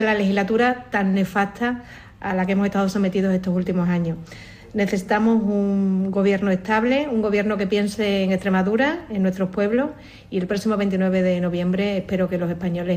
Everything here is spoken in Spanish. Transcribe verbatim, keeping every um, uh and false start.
la legislatura tan nefasta a la que hemos estado sometidos estos últimos años. Necesitamos un gobierno estable, un gobierno que piense en Extremadura, en nuestros pueblos, y el próximo veintinueve de noviembre espero que los españoles